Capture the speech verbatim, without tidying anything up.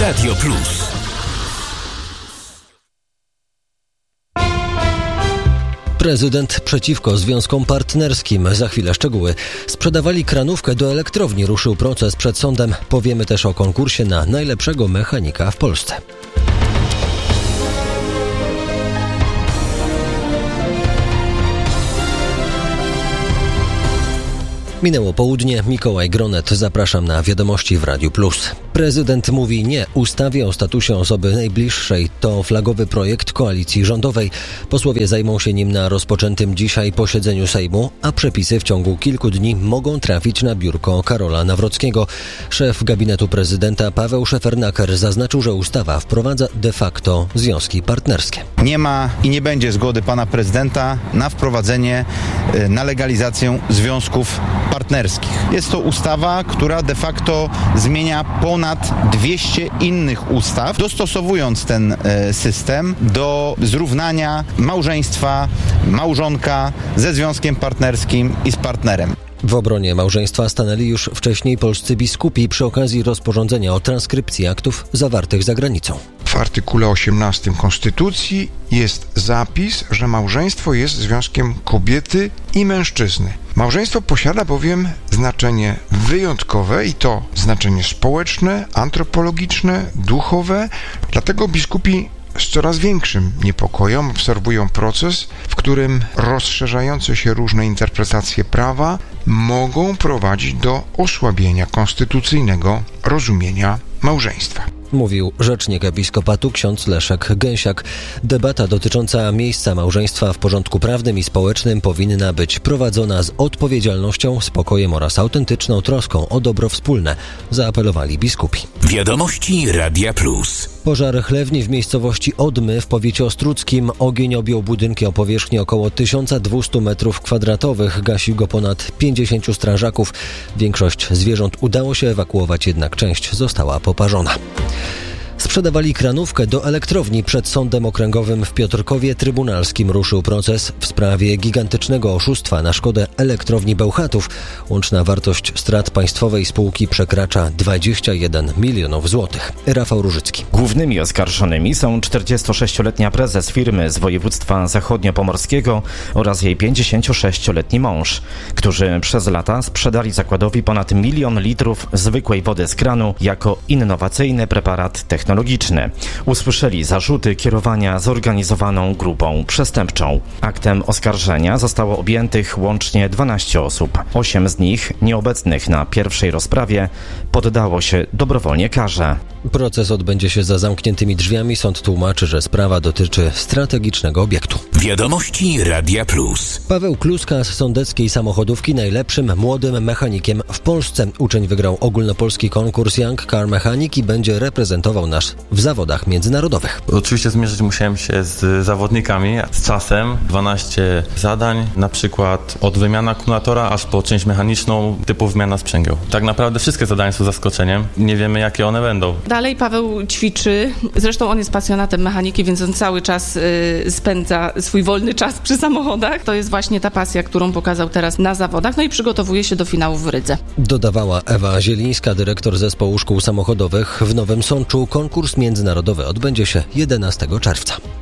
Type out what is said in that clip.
Radio Plus. Prezydent przeciwko związkom partnerskim. Za chwilę szczegóły. Sprzedawali kranówkę do elektrowni. Ruszył proces przed sądem. Powiemy też o konkursie na najlepszego mechanika w Polsce. Minęło południe, Mikołaj Gronet, zapraszam na Wiadomości w Radiu Plus. Prezydent mówi nie ustawie o statusie osoby najbliższej. To flagowy projekt koalicji rządowej. Posłowie zajmą się nim na rozpoczętym dzisiaj posiedzeniu Sejmu, a przepisy w ciągu kilku dni mogą trafić na biurko Karola Nawrockiego. Szef gabinetu prezydenta Paweł Szefernaker zaznaczył, że ustawa wprowadza de facto związki partnerskie. Nie ma i nie będzie zgody pana prezydenta na wprowadzenie, na legalizację związków partnerskich. Jest to ustawa, która de facto zmienia ponad dwieście innych ustaw, dostosowując ten e, system do zrównania małżeństwa, małżonka ze związkiem partnerskim i z partnerem. W obronie małżeństwa stanęli już wcześniej polscy biskupi przy okazji rozporządzenia o transkrypcji aktów zawartych za granicą. W artykule osiemnastym Konstytucji jest zapis, że małżeństwo jest związkiem kobiety i mężczyzny. Małżeństwo posiada bowiem znaczenie wyjątkowe i to znaczenie społeczne, antropologiczne, duchowe. Dlatego biskupi z coraz większym niepokojem obserwują proces, w którym rozszerzające się różne interpretacje prawa mogą prowadzić do osłabienia konstytucyjnego rozumienia małżeństwa. Mówił rzecznik episkopatu ksiądz Leszek Gęsiak. Debata dotycząca miejsca małżeństwa w porządku prawnym i społecznym powinna być prowadzona z odpowiedzialnością, spokojem oraz autentyczną troską o dobro wspólne, zaapelowali biskupi. Wiadomości Radia Plus. Pożar chlewni w miejscowości Odmy w powiecie ostródzkim. Ogień objął budynki o powierzchni około tysiąc dwieście metrów kwadratowych. Gasi go ponad pięćdziesięciu strażaków. Większość zwierząt udało się ewakuować, jednak część została poparzona. Sprzedawali kranówkę do elektrowni. Przed Sądem Okręgowym w Piotrkowie Trybunalskim ruszył proces w sprawie gigantycznego oszustwa na szkodę elektrowni Bełchatów. Łączna wartość strat państwowej spółki przekracza dwadzieścia jeden milionów złotych. Rafał Różycki. Głównymi oskarżonymi są czterdziestosześcioletnia prezes firmy z województwa zachodniopomorskiego oraz jej pięćdziesięciosześcioletni mąż, którzy przez lata sprzedali zakładowi ponad milion litrów zwykłej wody z kranu jako innowacyjny preparat technologiczny. Technologiczny. Usłyszeli zarzuty kierowania zorganizowaną grupą przestępczą. Aktem oskarżenia zostało objętych łącznie dwanaście osób. Osiem z nich, nieobecnych na pierwszej rozprawie, poddało się dobrowolnie karze. Proces odbędzie się za zamkniętymi drzwiami. Sąd tłumaczy, że sprawa dotyczy strategicznego obiektu. Wiadomości Radia Plus. Paweł Kluska z sądeckiej samochodówki najlepszym młodym mechanikiem w Polsce. Uczeń wygrał ogólnopolski konkurs Young Car Mechanic i będzie reprezentował nas w zawodach międzynarodowych. Oczywiście zmierzyć musiałem się z zawodnikami, z czasem. dwanaście zadań, na przykład od wymiana akumulatora aż po część mechaniczną typu wymiana sprzęgieł. Tak naprawdę wszystkie zadania są zaskoczeniem. Nie wiemy, jakie one będą. Dalej Paweł ćwiczy. Zresztą on jest pasjonatem mechaniki, więc on cały czas y, spędza swój wolny czas przy samochodach. To jest właśnie ta pasja, którą pokazał teraz na zawodach. No i przygotowuje się do finału w Rydze. Dodawała Ewa Zielińska, dyrektor zespołu szkół samochodowych w Nowym Sączu. Konkurs międzynarodowy odbędzie się jedenastego czerwca.